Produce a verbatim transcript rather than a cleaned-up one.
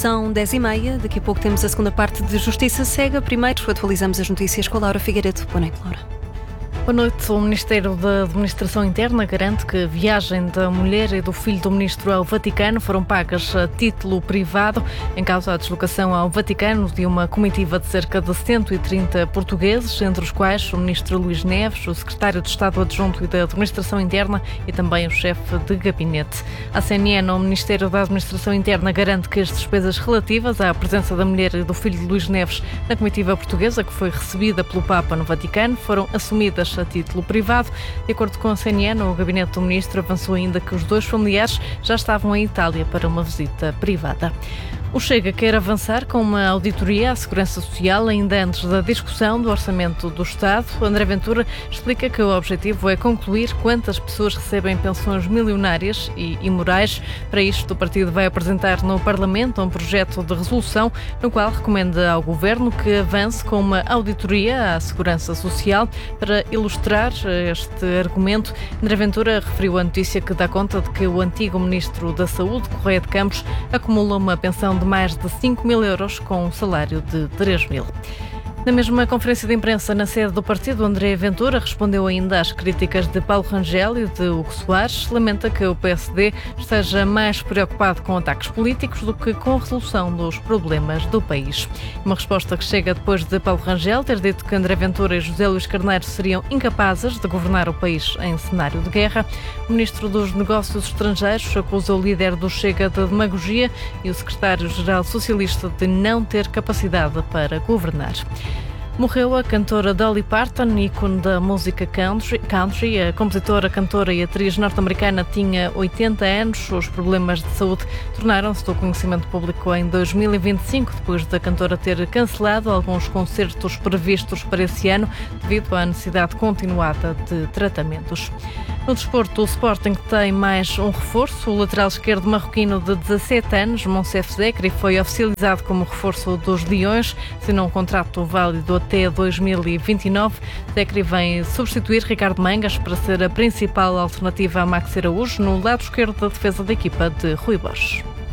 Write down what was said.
São dez e meia, daqui a pouco temos a segunda parte de Justiça Cega. Primeiro atualizamos as notícias com a Laura Figueiredo. Boa noite, Laura. Boa noite. O Ministério da Administração Interna garante que a viagem da mulher e do filho do ministro ao Vaticano foram pagas a título privado. Em causa a deslocação ao Vaticano de uma comitiva de cerca de cento e trinta portugueses, entre os quais o ministro Luís Neves, o secretário de Estado Adjunto e da Administração Interna e também o chefe de gabinete. A C N N, o Ministério da Administração Interna, garante que as despesas relativas à presença da mulher e do filho de Luís Neves na comitiva portuguesa, que foi recebida pelo Papa no Vaticano, foram assumidas a título privado. De acordo com a C N N, o gabinete do ministro avançou ainda que os dois familiares já estavam em Itália para uma visita privada. O Chega quer avançar com uma auditoria à Segurança Social ainda antes da discussão do Orçamento do Estado. André Ventura explica que o objetivo é concluir quantas pessoas recebem pensões milionárias e imorais. Para isto, o partido vai apresentar no Parlamento um projeto de resolução no qual recomenda ao Governo que avance com uma auditoria à Segurança Social. Para ilustrar este argumento, André Ventura referiu a notícia que dá conta de que o antigo Ministro da Saúde, Correia de Campos, acumula uma pensão de mais de cinco mil euros com um salário de três mil. Na mesma conferência de imprensa na sede do partido, André Ventura respondeu ainda às críticas de Paulo Rangel e de Hugo Soares. Lamenta que o P S D esteja mais preocupado com ataques políticos do que com a resolução dos problemas do país. Uma resposta que chega depois de Paulo Rangel ter dito que André Ventura e José Luís Carneiro seriam incapazes de governar o país em cenário de guerra. O ministro dos Negócios Estrangeiros acusa o líder do Chega de demagogia e o secretário-geral socialista de não ter capacidade para governar. Morreu a cantora Dolly Parton, ícone da música country. country. A compositora, cantora e atriz norte-americana tinha oitenta anos. Os problemas de saúde tornaram-se do conhecimento público em dois mil e vinte e cinco, depois da cantora ter cancelado alguns concertos previstos para esse ano devido à necessidade continuada de tratamentos. No desporto, o Sporting tem mais um reforço. O lateral esquerdo marroquino de dezassete anos, Monsef Zekri, foi oficializado como reforço dos Leões, assinou um contrato válido até dois mil e vinte e nove. Zekri vem substituir Ricardo Mangas para ser a principal alternativa a Maxi Araújo no lado esquerdo da defesa da equipa de Rui Borges.